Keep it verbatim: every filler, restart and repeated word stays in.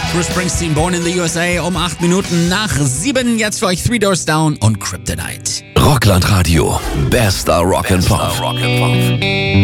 Bruce Springsteen, Born in the U S A, um acht Minuten nach sieben. Jetzt für euch Three Doors Down und Kryptonite. Rockland Radio. Bester Rock and Pop.